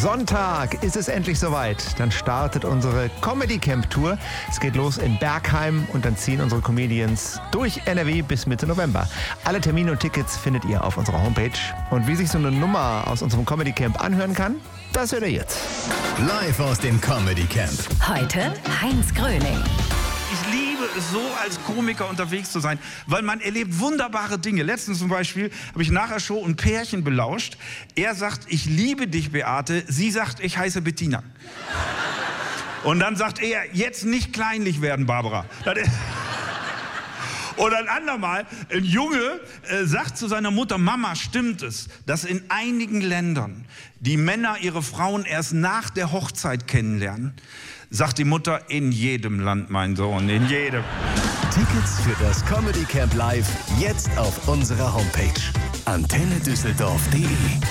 Sonntag ist es endlich soweit. Dann startet unsere Comedy Camp Tour. Es geht los in Bergheim und dann ziehen unsere Comedians durch NRW bis Mitte November. Alle Termine und Tickets findet ihr auf unserer Homepage. Und wie sich so eine Nummer aus unserem Comedy Camp anhören kann, das hört ihr jetzt. Live aus dem Comedy Camp. Heute Heinz Gröning. Ich liebe es so, als Komiker unterwegs zu sein, weil man erlebt wunderbare Dinge. Letztens zum Beispiel habe ich nach der Show ein Pärchen belauscht. Er sagt, ich liebe dich, Beate. Sie sagt, ich heiße Bettina. Und dann sagt er, jetzt nicht kleinlich werden, Barbara. Und ein andermal, ein Junge sagt zu seiner Mutter, Mama, stimmt es, dass in einigen Ländern die Männer ihre Frauen erst nach der Hochzeit kennenlernen? Sagt die Mutter, in jedem Land, mein Sohn, in jedem. Tickets für das Comedy Camp Live jetzt auf unserer Homepage. antennedüsseldorf.de